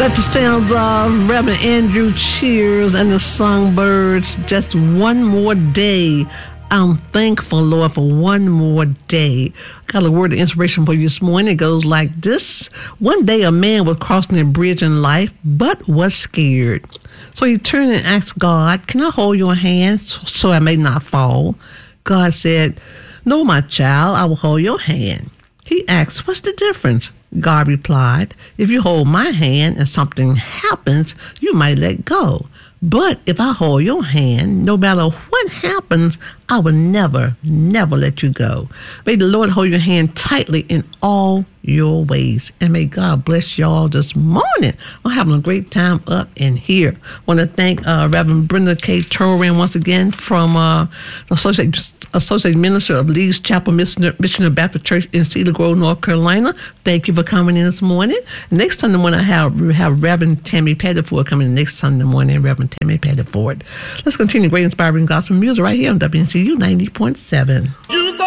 That the sounds of Reverend Andrew Cheers and the Songbirds. Just one more day. I'm thankful, Lord, for one more day. Got a word of inspiration for you this morning. It goes like this. One day a man was crossing a bridge in life, but was scared. So he turned and asked God, can I hold your hand so I may not fall? God said, no, my child, I will hold your hand. He asked, what's the difference? God replied, if you hold my hand and something happens, you might let go. But if I hold your hand, no matter what happens, I will never, never let you go. May the Lord hold your hand tightly in all your ways. And may God bless y'all this morning. We're having a great time up in here. I want to thank Reverend Brenda K. Turin once again from Associate Minister of Lee's Chapel Missionary Baptist Church in Cedar Grove, North Carolina. Thank you for coming in this morning. Next Sunday morning, we have Reverend Tammy Pettiford coming in next Sunday morning. Reverend Tammy Pettiford. Let's continue great inspiring gospel music right here on WNCU 90.7.